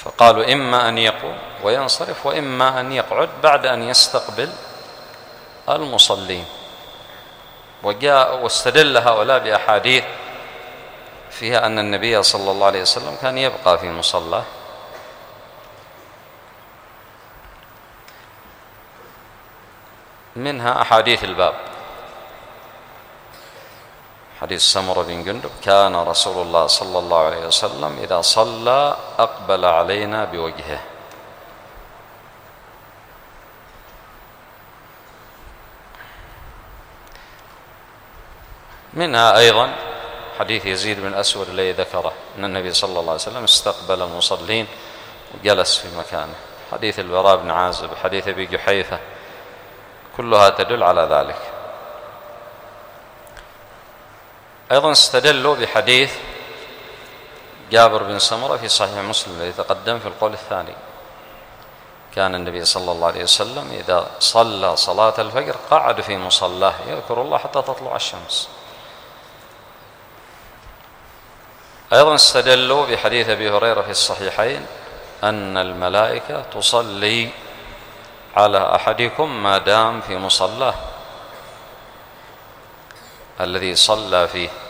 فقالوا إما أن يقوم وينصرف وإما أن يقعد بعد أن يستقبل المصلين. واستدل هؤلاء بأحاديث فيها أن النبي صلى الله عليه وسلم كان يبقى في مصلاه. منها أحاديث الباب، حديث سمرة بن جندب: كان رسول الله صلى الله عليه وسلم إذا صلى أقبل علينا بوجهه. منها أيضا حديث يزيد بن الأسود الذي ذكره أن النبي صلى الله عليه وسلم استقبل المصلين وجلس في مكانه. حديث البراء بن عازب، حديث أبي جحيفة، كلها تدل على ذلك. أيضا استدلوا بحديث جابر بن سمرة في صحيح مسلم الذي تقدم في القول الثاني: كان النبي صلى الله عليه وسلم إذا صلى صلاة الفجر قعد في مصلاه يذكر الله حتى تطلع الشمس. أيضا استدلوا بحديث أبي هريرة في الصحيحين أن الملائكة تصلي على أحدكم ما دام في مصلاه الذي صلى فيه.